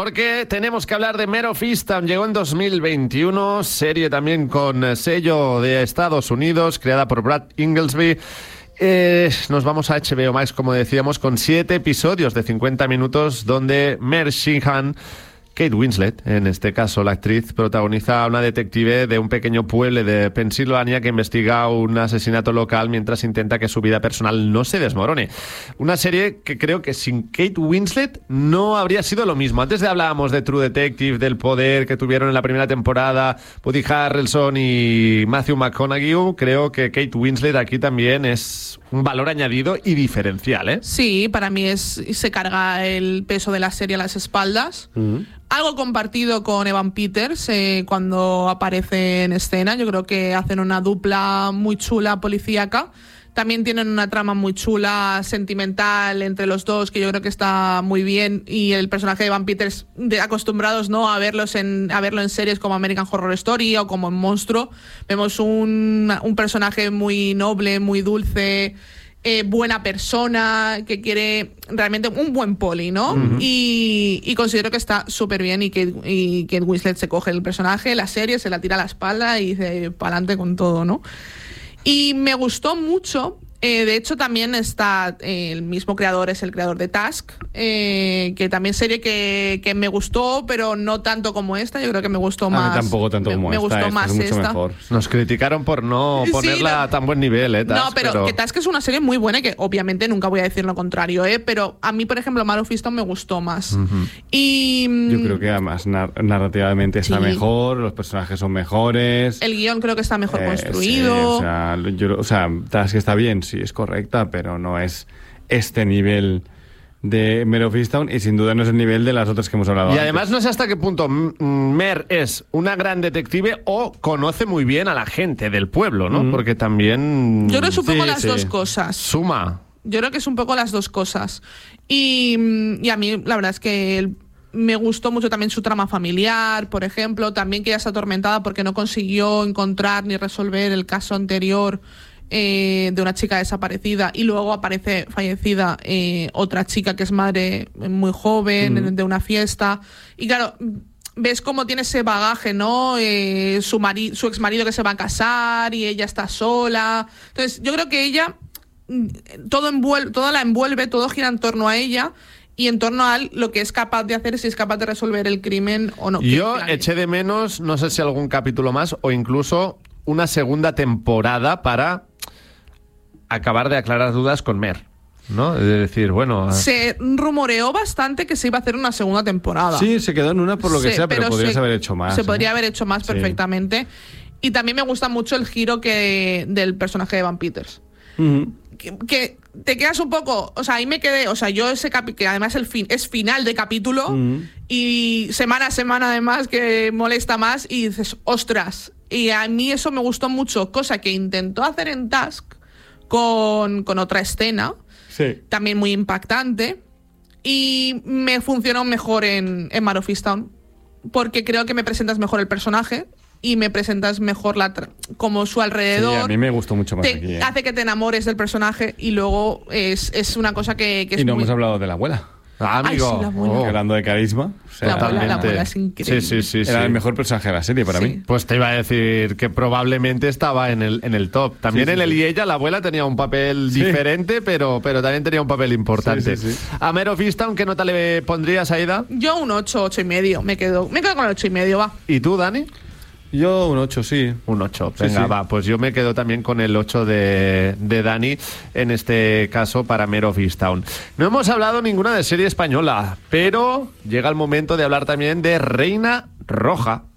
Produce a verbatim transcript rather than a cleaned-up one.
porque tenemos que hablar de Mare of Easttown. Llegó en dos mil veintiuno, serie también con sello de Estados Unidos, creada por Brad Inglesby. Eh, nos vamos a H B O Max, como decíamos, con siete episodios de cincuenta minutos, donde Mare Sheehan, Kate Winslet, en este caso la actriz, protagoniza a una detective de un pequeño pueblo de Pensilvania que investiga un asesinato local mientras intenta que su vida personal no se desmorone. Una serie que creo que sin Kate Winslet no habría sido lo mismo. Antes de hablábamos de True Detective, del poder que tuvieron en la primera temporada Woody Harrelson y Matthew McConaughey. Creo que Kate Winslet aquí también es un valor añadido y diferencial, ¿eh? Sí, para mí es se carga el peso de la serie a las espaldas. Uh-huh. Algo compartido con Evan Peters eh, cuando aparece en escena. Yo creo que hacen una dupla muy chula policíaca. También tienen una trama muy chula, sentimental entre los dos, que yo creo que está muy bien. Y el personaje de Evan Peters, de, acostumbrados no a verlos en a verlo en series como American Horror Story o como en Monstruo, vemos un, un personaje muy noble, muy dulce, Eh, buena persona, que quiere realmente un buen poli, ¿no? Uh-huh. Y, y considero que está súper bien y que y Kate Winslet se coge el personaje, la serie, se la tira a la espalda y dice pa'lante con todo, ¿no? Y me gustó mucho. Eh, de hecho, también está eh, el mismo creador, es el creador de Task, eh, que también serie que, que me gustó, pero no tanto como esta. Yo creo que me gustó más. A mí tampoco tanto me, como me esta. gustó esta más es mucho esta. Mejor. Nos criticaron por no ponerla sí, no, a tan buen nivel, ¿eh? Task, no, pero, pero que Task es una serie muy buena y que obviamente nunca voy a decir lo contrario, ¿eh? Pero a mí, por ejemplo, Mare of Easttown me gustó más. Uh-huh. Y yo creo que además nar- narrativamente está sí. mejor, los personajes son mejores. El guión creo que está mejor eh, construido. Sí, o sea, yo, o sea, Task está bien, sí, es correcta, pero no es este nivel de Mare of Easttown y sin duda no es el nivel de las otras que hemos hablado y antes. Además no sé hasta qué punto Mare es una gran detective o conoce muy bien a la gente del pueblo, ¿no? Mm. Porque también... Yo creo que es un poco sí, las sí. dos cosas. Suma. Yo creo que es un poco las dos cosas. Y, y a mí la verdad es que... El, me gustó mucho también su trama familiar, por ejemplo, también que ella está atormentada porque no consiguió encontrar ni resolver el caso anterior eh, de una chica desaparecida y luego aparece fallecida eh, otra chica que es madre muy joven mm. de una fiesta. Y claro, ves cómo tiene ese bagaje, ¿no? Eh, su, mari- su exmarido que se va a casar y ella está sola. Entonces yo creo que ella, todo, envuelve, todo la envuelve, todo gira en torno a ella y en torno a lo que es capaz de hacer, si es capaz de resolver el crimen o no. Yo eché de menos, no sé si algún capítulo más o incluso una segunda temporada para acabar de aclarar dudas con Mare, ¿no? Es decir, bueno... Se rumoreó bastante que se iba a hacer una segunda temporada. Sí, se quedó en una por lo que sí, sea, pero, pero podrías se, haber hecho más. Se ¿eh? podría haber hecho más perfectamente. Sí. Y también me gusta mucho el giro que del personaje de Evan Peters. Uh-huh. Que, que te quedas un poco... O sea, ahí me quedé... O sea, yo ese capítulo... Que además el fin, es final de capítulo uh-huh. y semana a semana además que molesta más y dices, ostras. Y a mí eso me gustó mucho, cosa que intentó hacer en Task con, con otra escena. Sí. También muy impactante. Y me funcionó mejor en, en Mare of Easttown. Porque creo que me presentas mejor el personaje y me presentas mejor la tra- como su alrededor. Sí, a mí me gustó mucho más te aquí. ¿eh? Hace que te enamores del personaje y luego es, es una cosa que, que es Y no muy... hemos hablado de la abuela. Ah, amigo. Ay, sí, la abuela. Oh. Hablando de carisma. O sea, la, abuela, la abuela es increíble. Sí, sí, sí, Era sí. el mejor personaje de la serie para sí. mí. Pues te iba a decir que probablemente estaba en el, en el top. También sí, sí, en el sí. Y ella, la abuela tenía un papel sí. diferente, pero, pero también tenía un papel importante. Sí, sí, sí. A Mare of Easttown, ¿qué nota le pondrías, Aida? Yo un ocho, ocho y medio. Me quedo, me quedo con el ocho y medio, va. ¿Y tú, Dani? Yo un ocho, sí. Un ocho, venga, sí, sí. va. Pues yo me quedo también con el ocho de, de Dani, en este caso para Mare of Easttown. No hemos hablado ninguna de serie española, pero llega el momento de hablar también de Reina Roja.